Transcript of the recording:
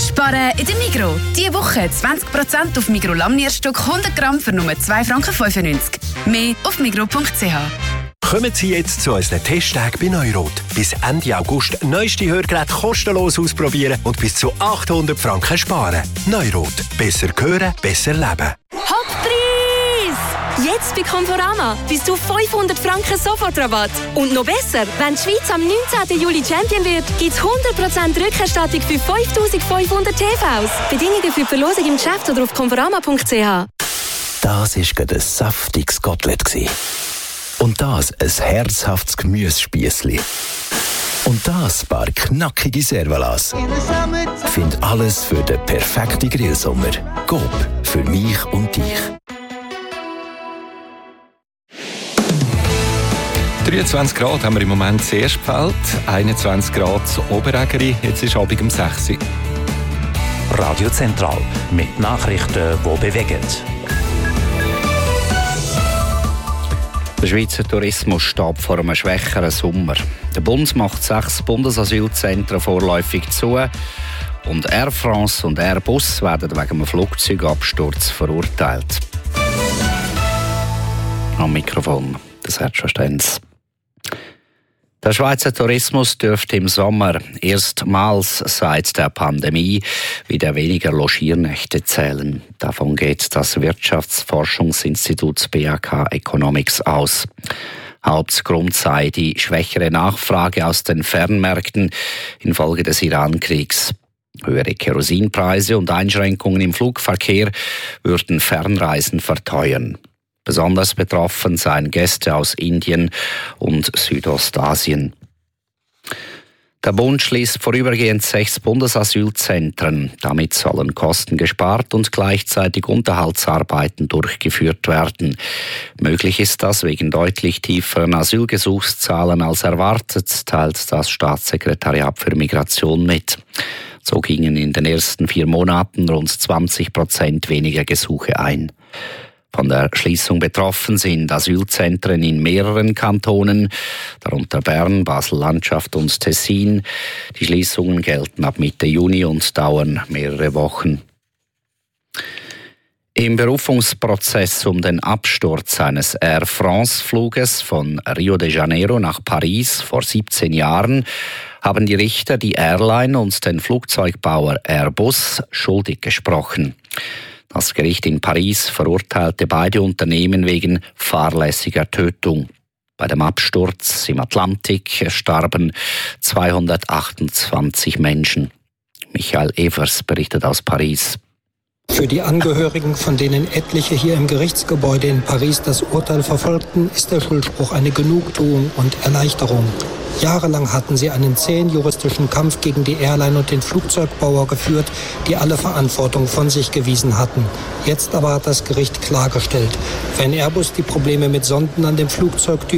Sparen in der Migros. Diese Woche 20% auf Migros Lammnierstück 100 Gramm für nur 2,95 Franken. Mehr auf migros.ch. Kommen Sie jetzt zu unseren Testtagen bei Neurot. Bis Ende August neueste Hörgeräte kostenlos ausprobieren und bis zu 800 Franken sparen. Neurot. Besser hören, besser leben. Hochpreis! Jetzt bei Conforama bis zu 500 Franken Sofortrabatt. Und noch besser, wenn die Schweiz am 19. Juli Champion wird, gibt es 100% Rückerstattung für 5500 TVs. Bedingungen für die Verlosung im Geschäft oder auf conforama.ch. Das war gerade ein saftiges Kotelett. Und das ein herzhaftes Gemüsespiessli. Und das ein paar knackige Servalas. Find alles für den perfekten Grillsommer. Coop, für mich und dich. 23 Grad haben wir im Moment zuerst gefällt, 21 Grad zu Oberägeri, jetzt ist Abend um 6 Uhr. Radio Zentral mit Nachrichten, die bewegen. Der Schweizer Tourismus steht vor einem schwächeren Sommer. Der Bund macht 6 Bundesasylzentren vorläufig zu und Air France und Airbus werden wegen einem Flugzeugabsturz verurteilt. Am Mikrofon das Sergio Stenz. Der Schweizer Tourismus dürfte im Sommer erstmals seit der Pandemie wieder weniger Logiernächte zählen. Davon geht das Wirtschaftsforschungsinstitut BAK Economics aus. Hauptgrund sei die schwächere Nachfrage aus den Fernmärkten infolge des Iran-Kriegs. Höhere Kerosinpreise und Einschränkungen im Flugverkehr würden Fernreisen verteuern. Besonders betroffen seien Gäste aus Indien und Südostasien. Der Bund schließt vorübergehend 6 Bundesasylzentren. Damit sollen Kosten gespart und gleichzeitig Unterhaltsarbeiten durchgeführt werden. Möglich ist das wegen deutlich tieferen Asylgesuchszahlen als erwartet, teilt das Staatssekretariat für Migration mit. So gingen in den ersten 4 Monaten rund 20% weniger Gesuche ein. Von der Schließung betroffen sind Asylzentren in mehreren Kantonen, darunter Bern, Basel-Landschaft und Tessin. Die Schließungen gelten ab Mitte Juni und dauern mehrere Wochen. Im Berufungsprozess um den Absturz eines Air France-Fluges von Rio de Janeiro nach Paris vor 17 Jahren haben die Richter die Airline und den Flugzeugbauer Airbus schuldig gesprochen. Das Gericht in Paris verurteilte beide Unternehmen wegen fahrlässiger Tötung. Bei dem Absturz im Atlantik starben 228 Menschen. Michael Evers berichtet aus Paris. Für die Angehörigen, von denen etliche hier im Gerichtsgebäude in Paris das Urteil verfolgten, ist der Schuldspruch eine Genugtuung und Erleichterung. Jahrelang hatten sie einen zähen juristischen Kampf gegen die Airline und den Flugzeugbauer geführt, die alle Verantwortung von sich gewiesen hatten. Jetzt aber hat das Gericht klargestellt: Wenn Airbus die Probleme mit Sonden an dem Flugzeugtyp